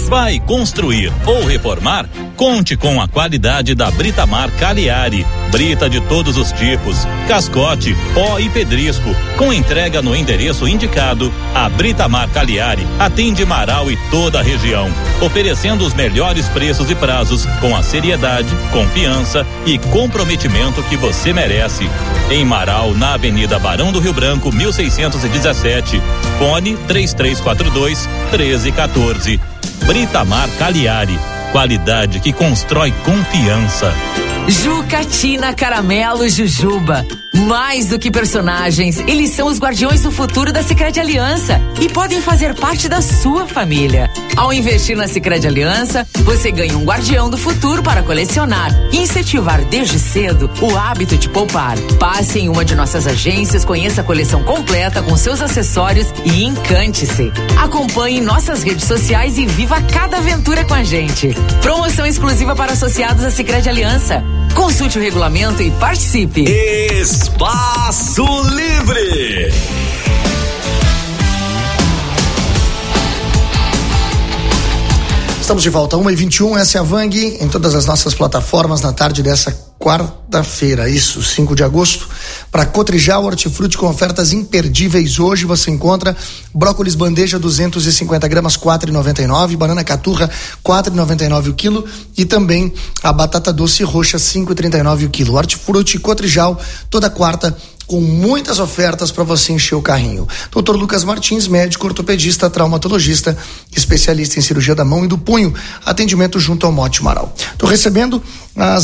Vai construir ou reformar? Conte com a qualidade da Britamar Cagliari. Brita de todos os tipos, cascote, pó e pedrisco. Com entrega no endereço indicado, a Britamar Cagliari atende Marau e toda a região, oferecendo os melhores preços e prazos com a seriedade, confiança e comprometimento que você merece. Em Marau, na Avenida Barão do Rio Branco, 1617. Fone 3342-1314. Britamar Cagliari. Qualidade que constrói confiança. Jucatina, Caramelo, Jujuba. Mais do que personagens, eles são os guardiões do futuro da Sicredi Aliança e podem fazer parte da sua família. Ao investir na Sicredi Aliança, você ganha um guardião do futuro para colecionar e incentivar desde cedo o hábito de poupar. Passe em uma de nossas agências, conheça a coleção completa com seus acessórios e encante-se. Acompanhe nossas redes sociais e viva cada aventura com a gente. Promoção exclusiva para associados à Sicredi Aliança. Consulte o regulamento e participe. Espaço Livre. Estamos de volta, 1h21, essa é a Vang, em todas as nossas plataformas na tarde dessa quarta-feira, 5 de agosto, para Cotrijal Hortifruti com ofertas imperdíveis. Hoje você encontra brócolis bandeja 250 gramas, 4,99, banana caturra, 4,99 o quilo, e também a batata doce roxa, 5,39 o quilo. Hortifruti Cotrijal, toda quarta, com muitas ofertas para você encher o carrinho. Dr. Lucas Martins, médico ortopedista, traumatologista, especialista em cirurgia da mão e do punho, atendimento junto ao Mote Marau. Estou recebendo as